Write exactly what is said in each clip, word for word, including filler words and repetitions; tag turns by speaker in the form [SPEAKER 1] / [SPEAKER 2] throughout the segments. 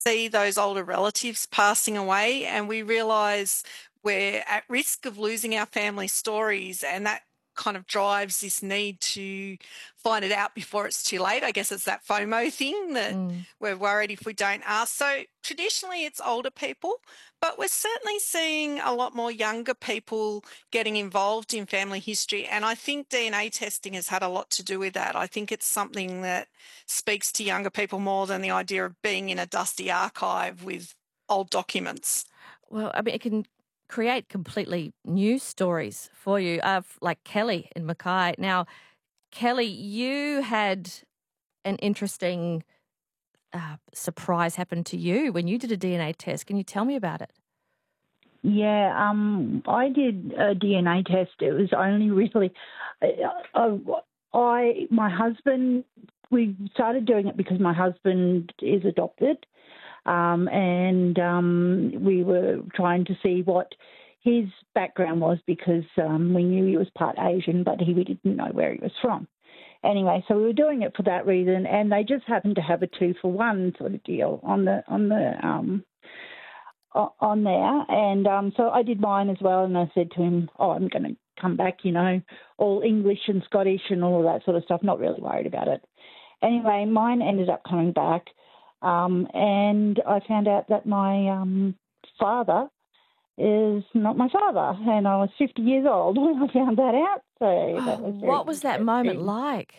[SPEAKER 1] see those older relatives passing away, and we realise we're at risk of losing our family stories, and that kind of drives this need to find it out before it's too late. I guess it's that FOMO thing that
[SPEAKER 2] Mm.
[SPEAKER 1] we're worried if we don't ask. So traditionally it's older people, but we're certainly seeing a lot more younger people getting involved in family history. And I think D N A testing has had a lot to do with that. I think it's something that speaks to younger people more than the idea of being in a dusty archive with old documents.
[SPEAKER 2] Well, I mean, it can create completely new stories for you, uh, like Kelly in Mackay. Now, Kelly, you had an interesting uh, surprise happen to you when you did a D N A test. Can you tell me about it?
[SPEAKER 3] Yeah, um, I did a D N A test. It was only really, I, I, my husband, we started doing it because my husband is adopted, um, and um, we were trying to see what his background was because um, we knew he was part Asian, but he, we didn't know where he was from. Anyway, so we were doing it for that reason, and they just happened to have a two for one sort of deal on the on the um, on there, and um, so I did mine as well, and I said to him, oh, I'm going to come back, you know, all English and Scottish and all of that sort of stuff, not really worried about it. Anyway, mine ended up coming back, um, and I found out that my um, father is not my father, and I was fifty years old when I found that out, so
[SPEAKER 2] Oh,
[SPEAKER 3] that was very
[SPEAKER 2] what was that moment like?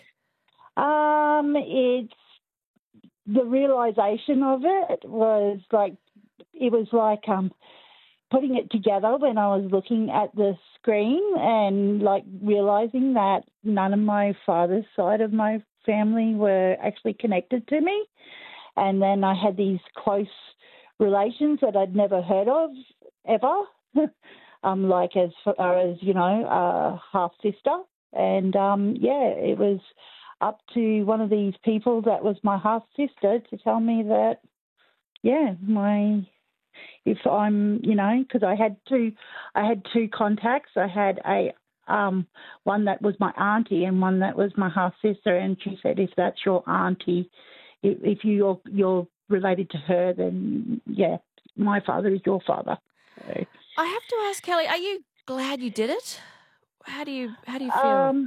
[SPEAKER 3] Um, it's the realisation of it was like, it was like um, putting it together when I was looking at the screen and like realising that none of my father's side of my family were actually connected to me. And then I had these close relations that I'd never heard of ever, um, like as far as, you know, a half-sister. And, um, yeah, it was up to one of these people that was my half-sister to tell me that, yeah, my... If I'm, you know, because I had two, I had two contacts. I had a um, one that was my auntie and one that was my half sister. And she said, if that's your auntie, if, if you're you're related to her, then yeah, my father is your father. So,
[SPEAKER 2] I have to ask, Kelly, are you glad you did it? How do you how do you feel?
[SPEAKER 3] um,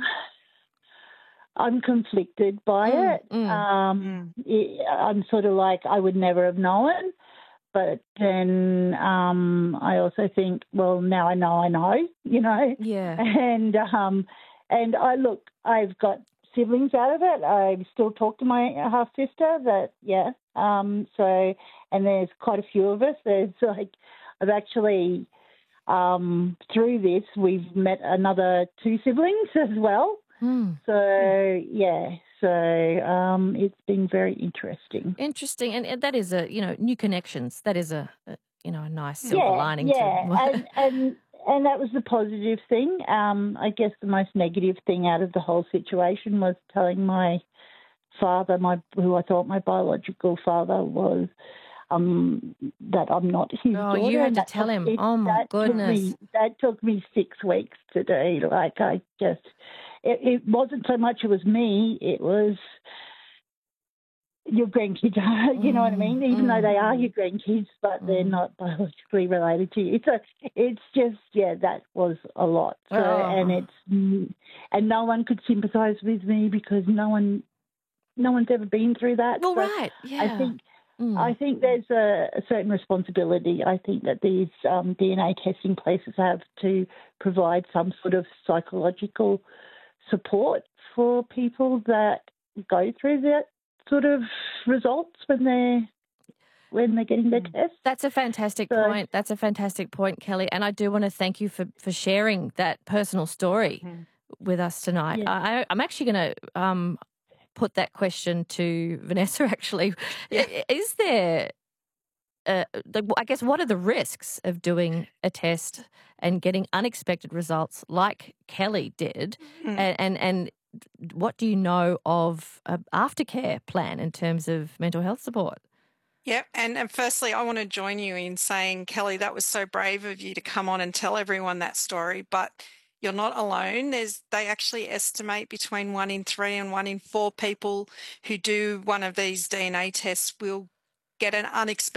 [SPEAKER 3] I'm conflicted by
[SPEAKER 2] Mm,
[SPEAKER 3] it.
[SPEAKER 2] mm.
[SPEAKER 3] Um, it. I'm sort of like I would never have known. But then um, I also think, well, now I know I know, you know.
[SPEAKER 2] Yeah.
[SPEAKER 3] And um, and I look, I've got siblings out of it. I still talk to my half sister. That yeah. Um, so and there's quite a few of us. There's like I've actually um, through this we've met another two siblings as well.
[SPEAKER 2] Mm.
[SPEAKER 3] So yeah. So um, it's been very interesting.
[SPEAKER 2] Interesting, and, and that is a you know new connections. That is a, a you know a nice silver
[SPEAKER 3] Yeah,
[SPEAKER 2] lining
[SPEAKER 3] yeah,
[SPEAKER 2] to.
[SPEAKER 3] and and and that was the positive thing. Um, I guess the most negative thing out of the whole situation was telling my father, my who I thought my biological father was, um, that I'm not his
[SPEAKER 2] Oh,
[SPEAKER 3] daughter.
[SPEAKER 2] you had
[SPEAKER 3] And
[SPEAKER 2] to
[SPEAKER 3] that
[SPEAKER 2] tell
[SPEAKER 3] took,
[SPEAKER 2] him.
[SPEAKER 3] it,
[SPEAKER 2] Oh my
[SPEAKER 3] that took
[SPEAKER 2] goodness.
[SPEAKER 3] me that took me six weeks to do. Like I just, it, it wasn't so much it was me. It was your grandkids are, you know what I mean?
[SPEAKER 2] Mm,
[SPEAKER 3] Even though
[SPEAKER 2] mm,
[SPEAKER 3] they are your grandkids, but they're
[SPEAKER 2] mm.
[SPEAKER 3] not biologically related to you. So it's just, yeah, that was a lot. So, and
[SPEAKER 2] Oh.
[SPEAKER 3] it's, and no one could sympathise with me because no one, no one's ever been through that.
[SPEAKER 2] Well,
[SPEAKER 3] So
[SPEAKER 2] right.
[SPEAKER 3] I
[SPEAKER 2] Yeah.
[SPEAKER 3] think, I
[SPEAKER 2] Mm.
[SPEAKER 3] think there's a, a certain responsibility. I think that these um, D N A testing places have to provide some sort of psychological support for people that go through that sort of results when they're when they're getting their tests.
[SPEAKER 2] That's a fantastic
[SPEAKER 3] So,
[SPEAKER 2] point. That's a fantastic point, Kelly. And I do want to thank you for, for sharing that personal story
[SPEAKER 1] Mm.
[SPEAKER 2] with us tonight.
[SPEAKER 3] yeah.
[SPEAKER 2] I, I'm actually going to um, put that question to Vanessa, actually.
[SPEAKER 1] Yeah.
[SPEAKER 2] Is there, uh, the, I guess, what are the risks of doing a test and getting unexpected results like Kelly did?
[SPEAKER 1] Mm.
[SPEAKER 2] And, and, and what do you know of an aftercare plan in terms of mental health support?
[SPEAKER 1] Yeah, and, and firstly, I want to join you in saying, Kelly, that was so brave of you to come on and tell everyone that story, but you're not alone. There's they actually estimate between one in three and one in four people who do one of these D N A tests will get an unexpected